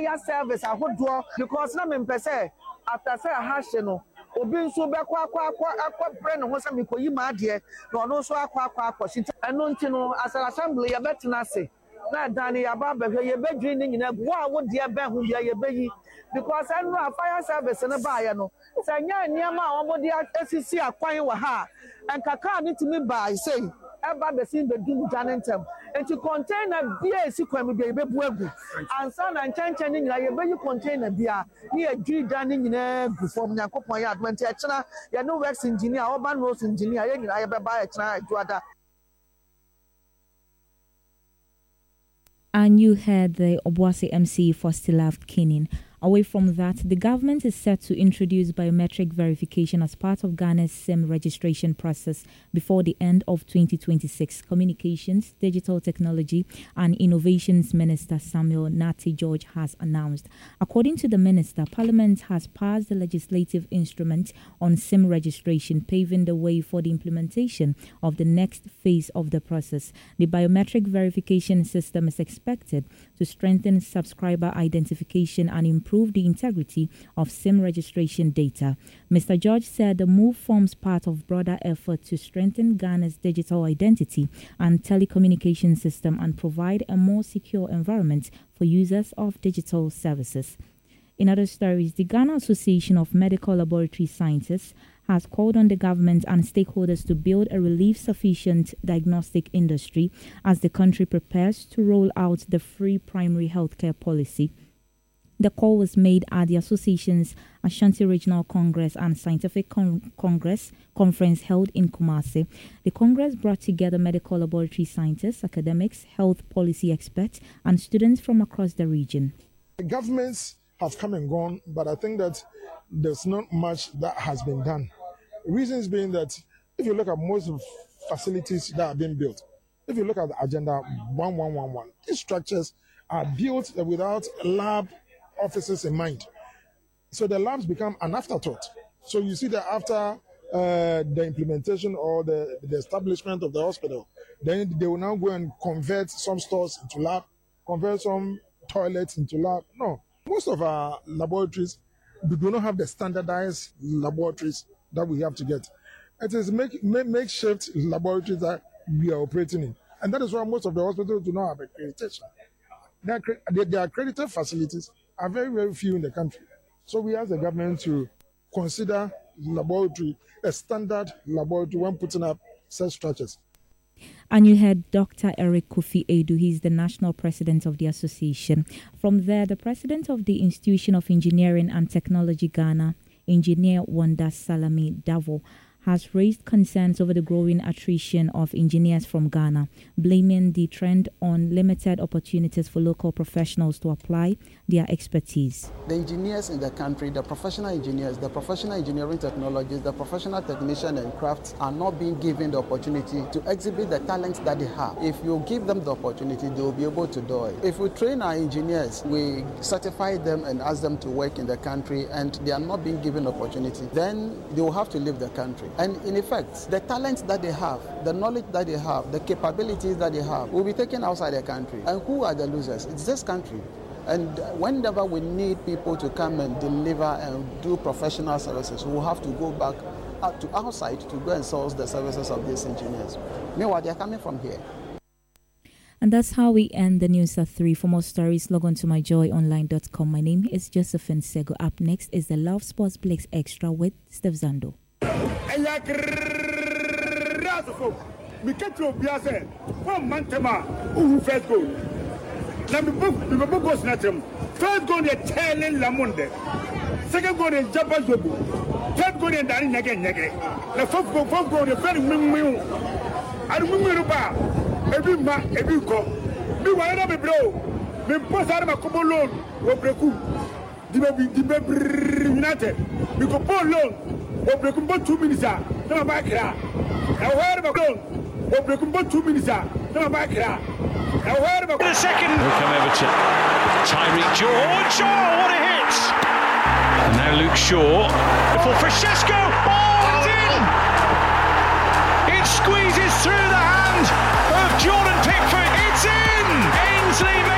fire service ahodoɔ because na mempɛ after say a hash no obi nso bɛkɔ akɔbrɛ ne ho sɛ mekɔyi maadeɛ na ɔno nso akɔ ɛno nti no as an assembly yɛbɛtena ase na dane yɛaba bɛhwɛ yɛbɛdwiri ne nyinaa wo a wodeɛ bɛho bia yɛbɛyi because ɛno a fire service no baayɛ no sɛ nyɛ nneɛma a wɔmode asisi akwan wɔ ha a ɛnka kaa ne tumi baa sei ɛba bɛsi bɛdum gya ne ntɛm nti container bia esi kwan mu bia yɛbɛbu agu ansa na nkyɛnkyɛn ne nyinaa yɛbɛyi container bia ne yɛdwiri gya ne nyinaa gu fam nyankopɔn yɛ adoma nti ɛkyena yɛne works engineer urban roads engineer yɛn nyinaa yɛbɛba ɛkyena adwoada. And you heard the Obuasi MC for Stilav Kinin. Away from that, the government is set to introduce biometric verification as part of Ghana's SIM registration process before the end of 2026. Communications, Digital Technology and Innovations Minister Samuel Nati George has announced. According to the minister, Parliament has passed the legislative instrument on SIM registration, paving the way for the implementation of the next phase of the process. The biometric verification system is expected to strengthen subscriber identification and improve the integrity of SIM registration data. Mr. George said the move forms part of broader effort to strengthen Ghana's digital identity and telecommunication system and provide a more secure environment for users of digital services. In other stories, the Ghana Association of Medical Laboratory Scientists has called on the government and stakeholders to build a relief-sufficient diagnostic industry as the country prepares to roll out the free primary healthcare policy. The call was made at the association's Ashanti Regional Congress and Scientific Conference held in Kumasi. The Congress brought together medical laboratory scientists, academics, health policy experts, and students from across the region. The governments have come and gone, but I think that there's not much that has been done. Reasons being that if you look at most of facilities that are being built, if you look at the Agenda 1111, these structures are built without lab offices in mind. So the labs become an afterthought. So you see that after the implementation or the establishment of the hospital, then they will now go and convert some stores into lab, convert some toilets into lab. No, most of our laboratories do not have the standardized laboratories that we have to get. It is makeshift laboratories that we are operating in. And that is why most of the hospitals do not have accreditation. The accredited facilities are very, very few in the country. So we ask the government to consider laboratory, a standard laboratory when putting up such structures. And you heard Dr. Eric Kofi Edu. He's the national president of the association. From there, the president of the Institution of Engineering and Technology Ghana, Engineer Wanda Salami Davo, has raised concerns over the growing attrition of engineers from Ghana, blaming the trend on limited opportunities for local professionals to apply their expertise. The engineers in the country, the professional engineers, the professional engineering technologists, the professional technicians and crafts are not being given the opportunity to exhibit the talents that they have. If you give them the opportunity, they will be able to do it. If we train our engineers, we certify them and ask them to work in the country and they are not being given opportunity, then they will have to leave the country. And in effect, the talents that they have, the knowledge that they have, the capabilities that they have will be taken outside the country. And who are the losers? It's this country. And whenever we need people to come and deliver and do professional services, we will have to go back to outside to go and source the services of these engineers. Meanwhile, they are coming from here. And that's how we end the news at 3. For more stories, log on to myjoyonline.com. My name is Josephine Sego. Up next is the Love Sports Blitz Extra with Steph Zando. First goal is Telen Lamunde. Second goal is Jabba Jobu. Third goal is Dari Nage. The fourth goal is very Mimu. I remember every man, every go. Me why be bro. Me post out my couple loan. Obreku. The United. We go ball loan. Obreku but 2 minutes. No back here. I heard about loan. Obreku but 2 minutes. No back here. I heard about the second. Here come Everton. Tyreek George. Oh, what a hit! And now Luke Shaw. For Francesco. Oh, it's in! It squeezes through the hand of Jordan Pickford. It's in! Ainsley